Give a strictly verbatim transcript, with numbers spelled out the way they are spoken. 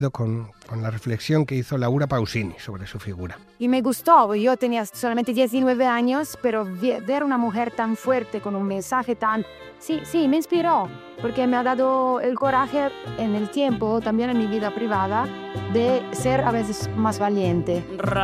Con, con la reflexión que hizo Laura Pausini sobre su figura. Y me gustó, yo tenía solamente diecinueve años, pero ver una mujer tan fuerte, con un mensaje tan... Sí, sí, me inspiró, porque me ha dado el coraje en el tiempo, también en mi vida privada, de ser a veces más valiente.